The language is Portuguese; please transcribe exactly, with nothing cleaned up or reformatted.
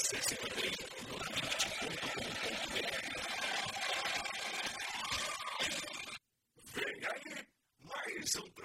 acesse também novamente ponto com ponto b r. Vem aí mais um